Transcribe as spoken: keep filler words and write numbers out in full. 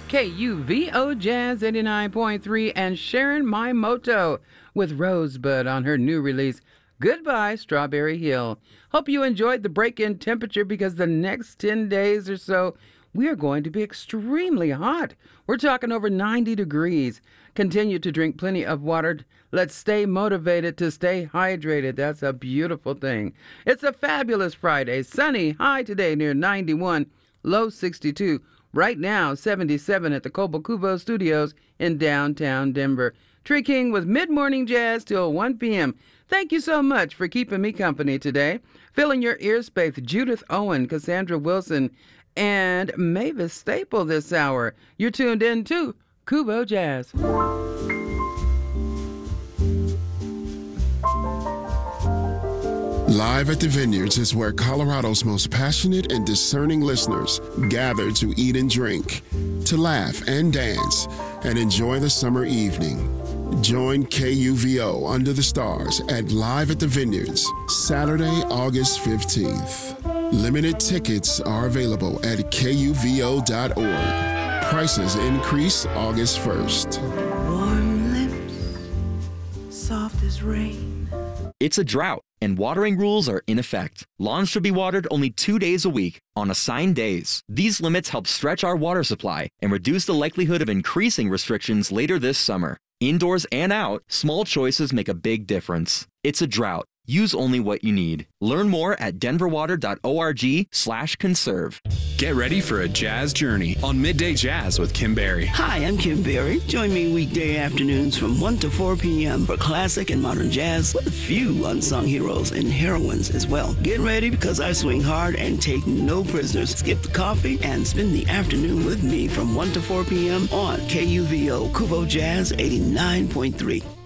K U V O Jazz eighty-nine point three and Sharon Maimoto with Rosebud on her new release, Goodbye Strawberry Hill. Hope you enjoyed the break in temperature because the next ten days or so, we are going to be extremely hot. We're talking over ninety degrees. Continue to drink plenty of water. Let's stay motivated to stay hydrated. That's a beautiful thing. It's a fabulous Friday. Sunny, high today near ninety-one, low sixty-two. Right now, seventy-seven at the Cobo Cubo Studios in downtown Denver. Tree King with mid-morning jazz till one p.m. Thank you so much for keeping me company today. Filling your ear space, Judith Owen, Cassandra Wilson, and Mavis Staple this hour. You're tuned in to Cubo Jazz. Live at the Vineyards is where Colorado's most passionate and discerning listeners gather to eat and drink, to laugh and dance, and enjoy the summer evening. Join K U V O Under the Stars at Live at the Vineyards, Saturday, August fifteenth. Limited tickets are available at K U V O dot org. Prices increase August first. Warm lips, soft as rain. It's a drought, and watering rules are in effect. Lawns should be watered only two days a week on assigned days. These limits help stretch our water supply and reduce the likelihood of increasing restrictions later this summer. Indoors and out, small choices make a big difference. It's a drought. Use only what you need. Learn more at denverwater dot org slash conserve. Get ready for a jazz journey on Midday Jazz with Kim Berry. Hi, I'm Kim Berry. Join me weekday afternoons from one to four p.m. for classic and modern jazz with a few unsung heroes and heroines as well. Get ready because I swing hard and take no prisoners. Skip the coffee and spend the afternoon with me from one to four p.m. on K U V O Cubo Jazz eighty-nine point three.